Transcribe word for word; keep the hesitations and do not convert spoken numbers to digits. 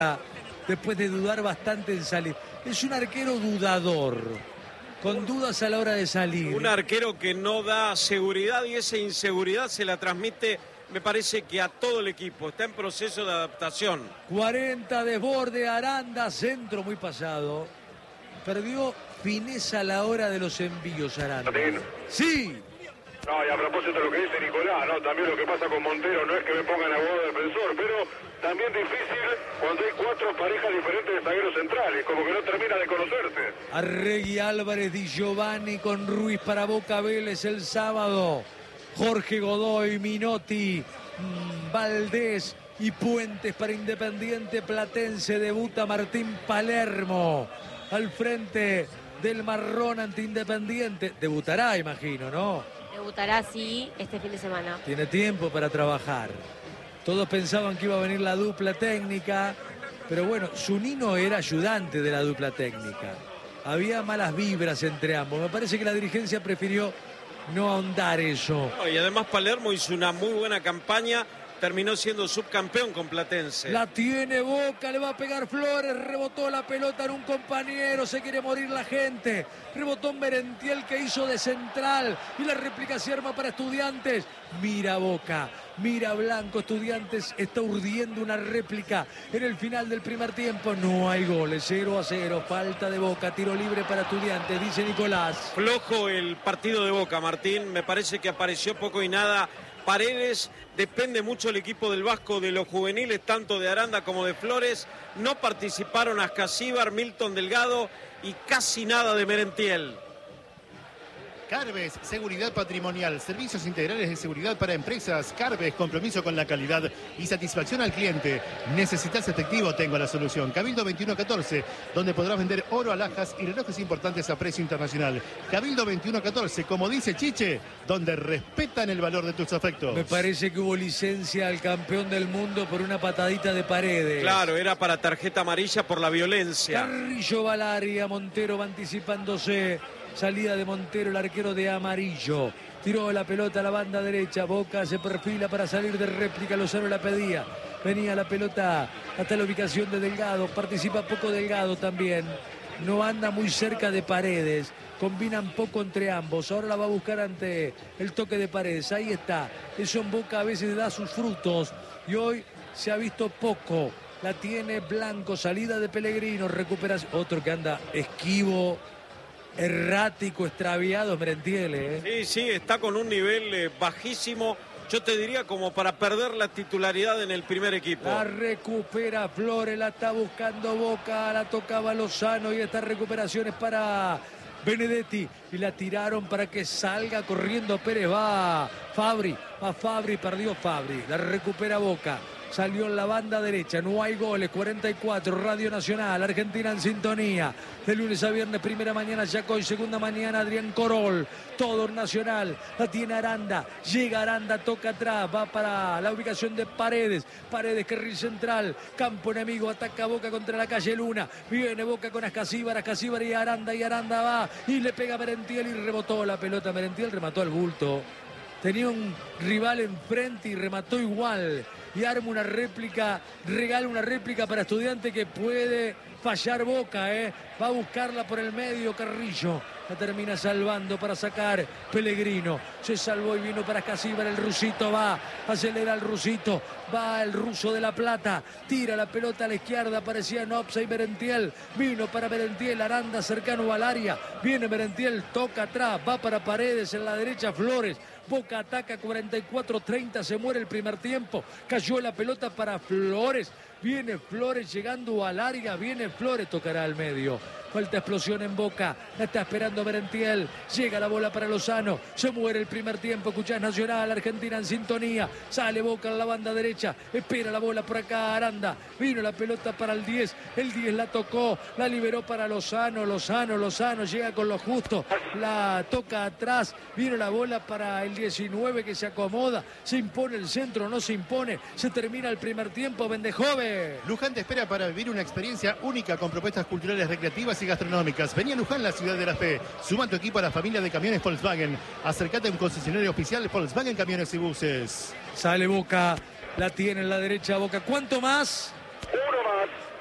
después de dudar bastante en salir. Es un arquero dudador, con dudas a la hora de salir. Un arquero que no da seguridad y esa inseguridad se la transmite, me parece que a todo el equipo. Está en proceso de adaptación. cuarenta desborde, Aranda, centro muy pasado. Perdió fineza a la hora de los envíos, Aranda. Sí. No, y a propósito de lo que dice Nicolás, ¿no? También lo que pasa con Montero, no es que me pongan abogado defensor, pero también difícil cuando hay cuatro parejas diferentes de zagueros centrales, como que no termina de conocerse. Arregui, Álvarez, Di Giovanni con Ruiz para Boca Vélez el sábado. Jorge Godoy, Minotti, mmm, Valdés y Puentes para Independiente Platense. Debuta Martín Palermo al frente del marrón ante Independiente. Debutará, imagino, ¿no? Debutará, sí, este fin de semana. Tiene tiempo para trabajar. Todos pensaban que iba a venir la dupla técnica, pero bueno, Zunino era ayudante de la dupla técnica. Había malas vibras entre ambos. Me parece que la dirigencia prefirió no ahondar eso. No, y además Palermo hizo una muy buena campaña. Terminó siendo subcampeón con Platense. La tiene Boca, le va a pegar Flores, rebotó la pelota en un compañero, se quiere morir la gente. Rebotó en Merentiel que hizo de central y la réplica se arma para Estudiantes. Mira Boca, mira Blanco, Estudiantes está urdiendo una réplica en el final del primer tiempo. No hay goles, cero a cero, falta de Boca, tiro libre para Estudiantes, dice Nicolás. Flojo el partido de Boca, Martín, me parece que apareció poco y nada. Paredes, depende mucho el equipo del Vasco de los juveniles, tanto de Aranda como de Flores. No participaron Ascasíbar, Milton Delgado y casi nada de Merentiel. Carbes, seguridad patrimonial, servicios integrales de seguridad para empresas. Carbes, compromiso con la calidad y satisfacción al cliente. Necesitas efectivo, tengo la solución. Cabildo veintiuno catorce, donde podrás vender oro, alhajas y relojes importantes a precio internacional. Cabildo veintiuno catorce, como dice Chiche, donde respetan el valor de tus afectos. Me parece que hubo licencia al campeón del mundo por una patadita de Paredes. Claro, era para tarjeta amarilla por la violencia. Carrillo va al área, Montero va anticipándose. Salida de Montero, el arquero de amarillo. Tiró la pelota a la banda derecha. Boca se perfila para salir de réplica. Lozano la pedía. Venía la pelota hasta la ubicación de Delgado. Participa poco Delgado también. No anda muy cerca de Paredes. Combinan poco entre ambos. Ahora la va a buscar ante el toque de Paredes. Ahí está. Eso en Boca a veces da sus frutos. Y hoy se ha visto poco. La tiene Blanco. Salida de Pellegrino. Recuperación. Otro que anda esquivo. Errático, extraviado, Merentiel, ¿eh? Sí, sí, está con un nivel eh, bajísimo. Yo te diría como para perder la titularidad en el primer equipo. La recupera Flores, la está buscando Boca, la tocaba Lozano y estas recuperaciones para Benedetti. Y la tiraron para que salga corriendo Pérez. Va Fabri, va Fabri, perdió Fabri. La recupera Boca. Salió en la banda derecha, no hay goles, cuarenta y cuatro, Radio Nacional, Argentina en sintonía. De lunes a viernes, primera mañana Yacoy, segunda mañana Adrián Corol. Todo Nacional, la tiene Aranda, llega Aranda, toca atrás, va para la ubicación de Paredes. Paredes, carril central, campo enemigo, ataca Boca contra la calle Luna. Viene Boca con Ascasíbar, Ascasíbar y Aranda, y Aranda va y le pega a Merentiel y rebotó la pelota. Merentiel remató al bulto. Tenía un rival enfrente y remató igual. Y arma una réplica, regala una réplica para Estudiante que puede fallar Boca, ¿eh? Va a buscarla por el medio Carrillo. La termina salvando para sacar Pellegrino. Se salvó y vino para Ascasíbar. El rusito va, acelera el rusito. Va el ruso de La Plata. Tira la pelota a la izquierda. Parecía Nopsa y Merentiel. Vino para Merentiel. Aranda cercano al área. Viene Merentiel, toca atrás. Va para Paredes en la derecha. Flores. Boca ataca cuarenta y cuatro treinta. Se muere el primer tiempo. Cayó la pelota para Flores. Viene Flores llegando al área. Viene Flores, tocará al medio. Falta explosión en Boca. La está esperando Merentiel. Llega la bola para Lozano. Se muere el primer tiempo. Escuchás Nacional, Argentina en sintonía. Sale Boca en la banda derecha. Espera la bola por acá Aranda. Vino la pelota para el diez. El diez la tocó. La liberó para Lozano. Lozano, Lozano llega con lo justo. La toca atrás. Vino la bola para el diecinueve que se acomoda. Se impone el centro, no se impone. Se termina el primer tiempo. Vendejove. Luján te espera para vivir una experiencia única con propuestas culturales, recreativas y gastronómicas. Vení a Luján, la ciudad de la fe. Suma tu equipo a la familia de camiones Volkswagen. Acércate a un concesionario oficial Volkswagen Camiones y Buses. Sale Boca, la tiene en la derecha Boca. ¿Cuánto más?